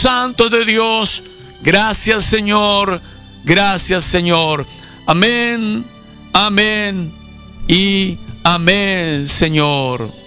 Santo de Dios. Gracias, Señor. Gracias, Señor. Amén, amén y amén, Señor.